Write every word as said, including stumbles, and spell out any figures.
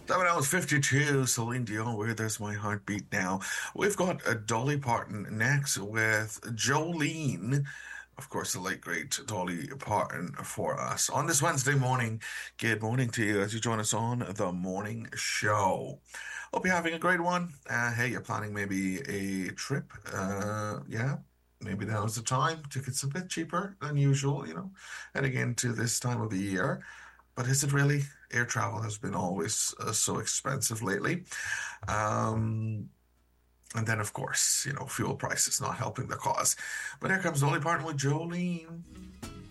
That was fifty-two, Celine Dion, Where There's My Heartbeat Now. We've got uh, Dolly Parton next with Jolene. Of course, the late, great Dolly Parton for us. On this Wednesday morning, good morning to you as you join us on The Morning Show. Hope you're having a great one. Uh, hey, you're planning maybe a trip. Uh, yeah, maybe now's the time. Tickets a bit cheaper than usual, you know, heading into this time of the year. But is it really? Air travel has been always uh, so expensive lately. Um, and then, of course, you know, fuel prices not helping the cause. But here comes Dolly Parton with Jolene.